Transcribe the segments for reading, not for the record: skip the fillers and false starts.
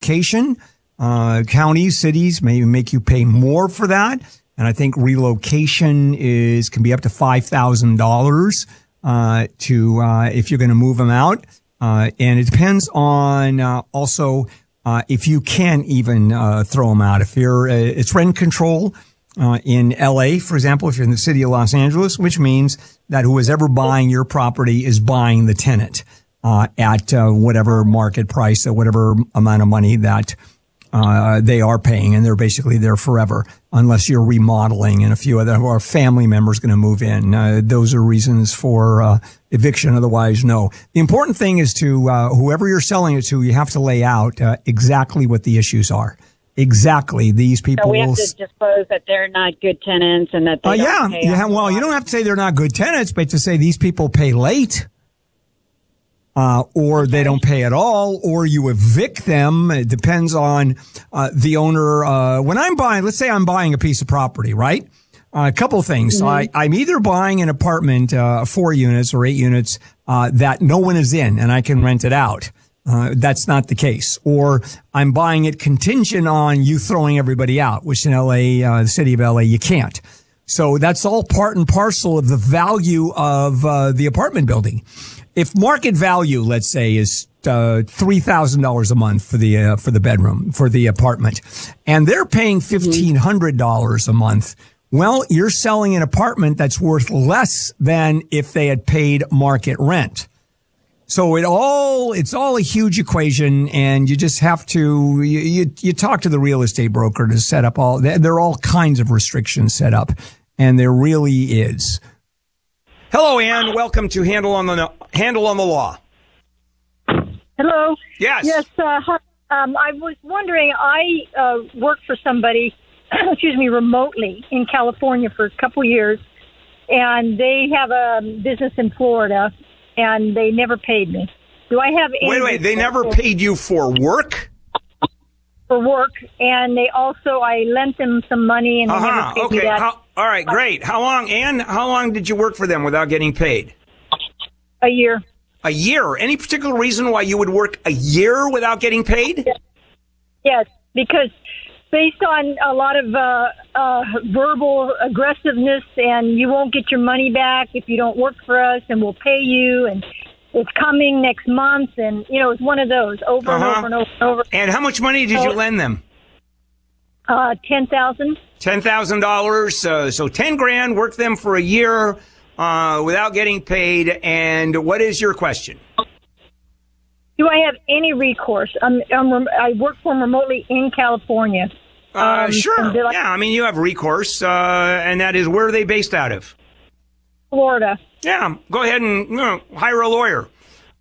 relocation. Counties, cities may make you pay more for that. And I think relocation can be up to $5,000 if you're going to move them out. And it depends on also if you can even throw them out. If it's rent control in LA, for example, if you're in the city of Los Angeles, which means that who is ever buying your property is buying the tenant at whatever market price or whatever amount of money that they are paying, and they're basically there forever unless you're remodeling and a few other or family members going to move in. Those are reasons for eviction. Otherwise, no. The important thing is to whoever you're selling it to, you have to lay out exactly what the issues are. Exactly. These people. So we have to disclose that they're not good tenants and that they don't pay. Yeah. Well, you don't have to say they're not good tenants, but to say these people pay late. Or they don't pay at all, or you evict them. It depends on the owner. When I'm buying, let's say I'm buying a piece of property, right? A couple of things. Mm-hmm. I'm either buying an apartment, 4 units or 8 units, that no one is in and I can rent it out. That's not the case. Or I'm buying it contingent on you throwing everybody out, which in LA, the city of LA, you can't. So that's all part and parcel of the value of the apartment building. If market value, let's say, is $3,000 a month for the bedroom, for the apartment, and they're paying $1,500 a month, well, you're selling an apartment that's worth less than if they had paid market rent. So it's all a huge equation, and you just have to you talk to the real estate broker to set up there are all kinds of restrictions set up, and there really is. Hello, Ann. Welcome to Handle on the Law. Hello. Yes. Yes. I was wondering. I worked for somebody, remotely in California for a couple years, and they have a business in Florida, and they never paid me. Do I have any? Wait. They never paid you for work? For work, and I lent them some money, and they never paid me that. All right, great. How long did you work for them without getting paid? A year. A year? Any particular reason why you would work a year without getting paid? Yes, because based on a lot of verbal aggressiveness, and you won't get your money back if you don't work for us, and we'll pay you, and it's coming next month, and, it's one of those over and over and over and over. And how much money did you lend them? $10,000. $10,000. So $10,000, worked them for a year without getting paid. And what is your question? Do I have any recourse? I work for them remotely in California. Sure. Yeah, you have recourse, and that is, where are they based out of? Florida. Yeah, go ahead and hire a lawyer.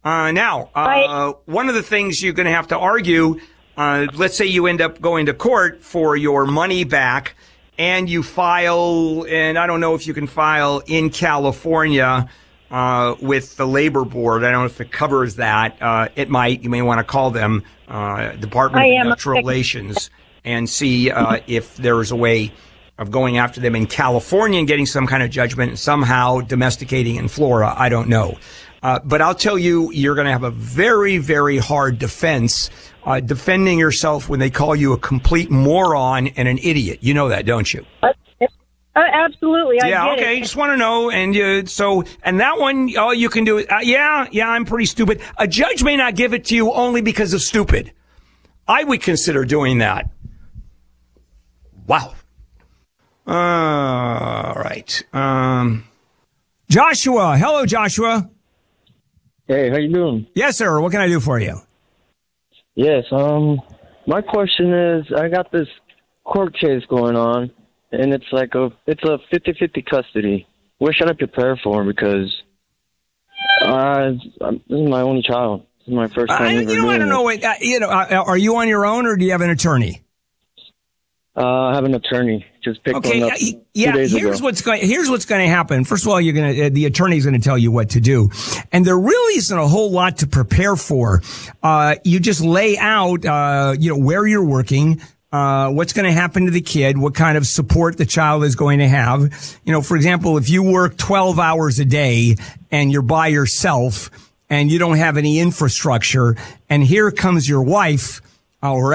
One of the things you're going to have to argue, let's say you end up going to court for your money back, and you file, and I don't know if you can file in California with the labor board. I don't know if it covers that. It might. You may want to call them, Department of Industrial Relations, and see if there's a way of going after them in California and getting some kind of judgment and somehow domesticating in Florida. I don't know. But I'll tell you, you're going to have a very, very hard defense defending yourself when they call you a complete moron and an idiot. You know that, don't you? Absolutely. I get okay. it. Just want to know. And and that one, all you can do is, I'm pretty stupid. A judge may not give it to you only because of stupid. I would consider doing that. Wow. All right. Joshua. Hello, Joshua. Hey, how you doing? Yes, sir. What can I do for you? Yes. My question is, I got this court case going on, and it's a 50-50 custody. What should I prepare for? Because this is my only child. This is my first time ever doing I don't know. Are you on your own, or do you have an attorney? I have an attorney. Just picked one up 2 days ago. Here's what's going to happen. First of all, the attorney's going to tell you what to do, and there really isn't a whole lot to prepare for. You just lay out, where you're working, what's going to happen to the kid, what kind of support the child is going to have. For example, if you work 12 hours a day and you're by yourself and you don't have any infrastructure, and here comes your wife or